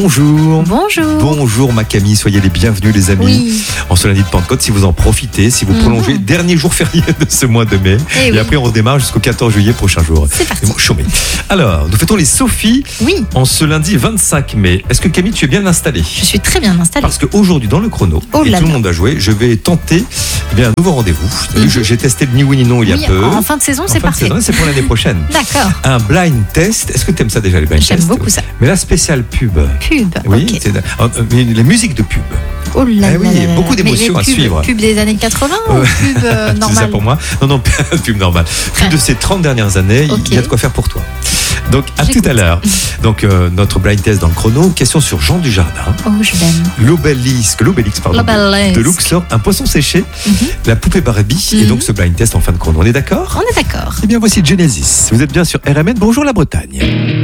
Bonjour. Bonjour. Bonjour ma Camille, soyez les bienvenus les amis. Oui. En ce lundi de Pentecôte, si vous en profitez, si vous prolongez, dernier jour férié de ce mois de mai. Et après on redémarre jusqu'au 14 juillet prochain jour. C'est parti. Bon, chômé. Alors, nous fêtons les Sophies en ce lundi 25 mai. Est-ce que Camille, tu es bien installée? Je suis très bien installée. Parce qu'aujourd'hui dans le chrono, et tout le monde a joué, je vais tenter un nouveau rendez-vous. J'ai testé le ni oui ni non il y a peu. En fin de saison, c'est parfait. C'est pour l'année prochaine. D'accord. Un blind test. Est-ce que tu aimes ça déjà les blind tests? J'aime beaucoup ça. Mais la spéciale pub. Oui, ok. mais les musiques de pub. Oh là oui, il y a beaucoup d'émotions à suivre. Pub des années 80 ou pub normale? C'est ça pour moi. Non, pub normale. Pub de ces 30 dernières années, il y a de quoi faire pour toi. Donc, à tout à l'heure. Donc, notre blind test dans le chrono. Question sur Jean Dujardin. Oh, je l'aime. L'obélix de Luxor, un poisson séché, la poupée Barbie, et donc ce blind test en fin de chrono. On est d'accord? On est d'accord. Eh bien, voici Genesis. Vous êtes bien sur RMN. Bonjour la Bretagne.